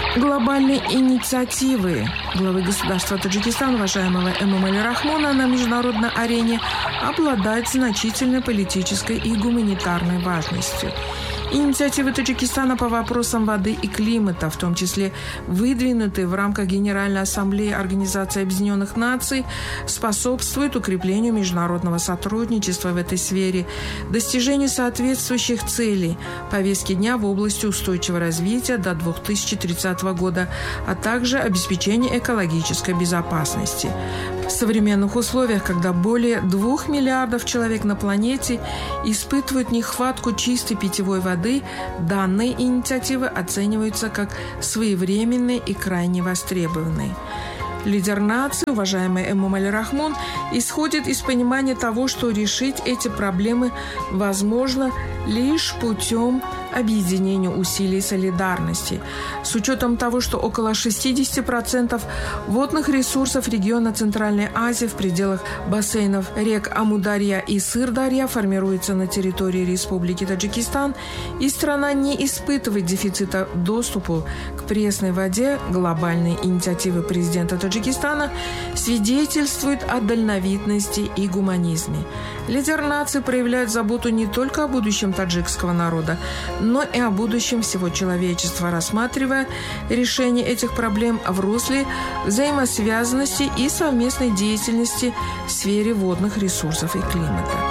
Глобальные инициативы главы государства Таджикистана, уважаемого Эмомали Рахмона, на международной арене обладают значительной политической и гуманитарной важностью. Инициативы Таджикистана по вопросам воды и климата, в том числе выдвинутые в рамках Генеральной Ассамблеи Организации Объединенных Наций, способствуют укреплению международного сотрудничества в этой сфере, достижению соответствующих целей повестки дня в области устойчивого развития до 2030 года, а также обеспечению экологической безопасности. В современных условиях, когда более 2 миллиардов человек на планете испытывают нехватку чистой питьевой воды, данные инициативы оцениваются как своевременные и крайне востребованные. Лидер нации, уважаемый Эмомали Рахмон, исходит из понимания того, что решить эти проблемы возможно лишь путем объединения усилий солидарности. С учетом того, что около 60% водных ресурсов региона Центральной Азии в пределах бассейнов рек Амударья и Сырдарья формируется на территории Республики Таджикистан, и страна не испытывает дефицита доступа к пресной воде, глобальные инициативы президента Таджикистана свидетельствуют о дальновидности и гуманизме. Лидер нации проявляет заботу не только о будущем таджикского народа, но и о будущем всего человечества, рассматривая решение этих проблем в русле взаимосвязанности и совместной деятельности в сфере водных ресурсов и климата.